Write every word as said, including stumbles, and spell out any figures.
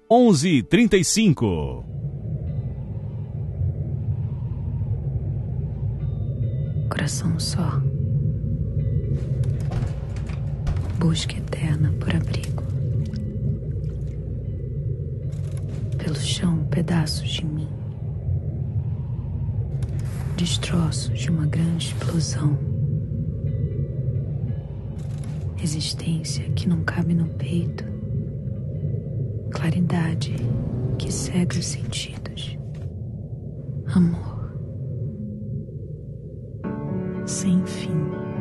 onze e trinta e cinco. Coração só. Busca eterna por abrigo. Pelo chão, pedaços de mim. Destroços de uma grande explosão. Existência que não cabe no peito. Claridade que cega os sentidos. Amor sem fim.